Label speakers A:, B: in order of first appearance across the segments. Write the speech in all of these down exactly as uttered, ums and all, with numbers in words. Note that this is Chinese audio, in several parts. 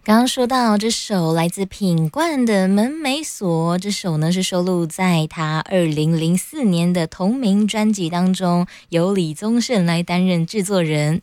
A: 刚刚说到这首来自品冠的《门没锁》，这首呢是收录在他二零零四年的同名专辑当中，由李宗盛来担任制作人。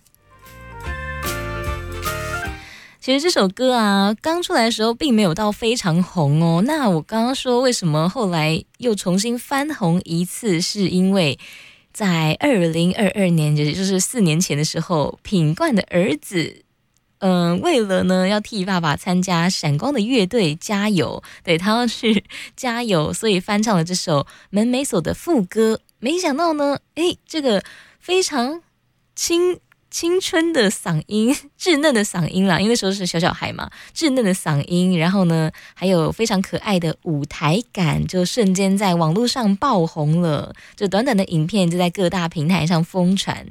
A: 其实这首歌啊，刚出来的时候并没有到非常红哦。那我刚刚说为什么后来又重新翻红一次，是因为在二零二二年，也就是四年前的时候，品冠的儿子。嗯、呃，为了呢要替爸爸参加闪光的乐队加油，对，他要去加油，所以翻唱了这首《门没锁》的副歌。没想到呢，诶，这个非常青青春的嗓音，稚嫩的嗓音啦，因为那时候是小小孩嘛，稚嫩的嗓音，然后呢还有非常可爱的舞台感，就瞬间在网络上爆红了。就短短的影片就在各大平台上疯传。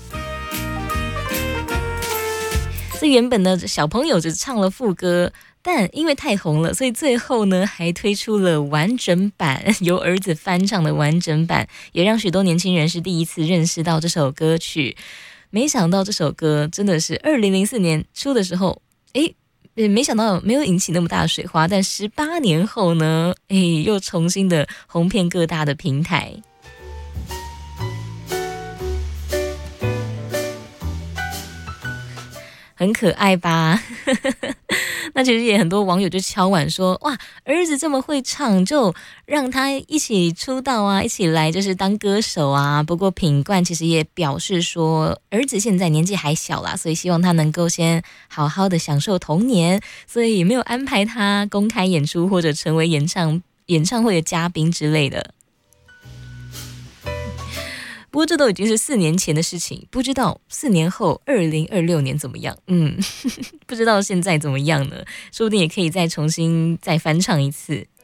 A: 这原本呢，小朋友只唱了副歌，但因为太红了，所以最后呢还推出了完整版，由儿子翻唱的完整版，也让许多年轻人是第一次认识到这首歌曲。没想到这首歌真的是二零零四年出的时候，诶，没想到没有引起那么大的水花，但十八年后呢，诶，又重新的红遍各大的平台。很可爱吧那其实也很多网友就敲碗说，哇，儿子这么会唱，就让他一起出道啊，一起来就是当歌手啊。不过品冠其实也表示说，儿子现在年纪还小啦，所以希望他能够先好好的享受童年，所以也没有安排他公开演出或者成为演唱演唱会的嘉宾之类的。不过这都已经是四年前的事情，不知道四年后二零二六年怎么样。嗯，不知道现在怎么样呢？说不定也可以再重新再翻唱一次。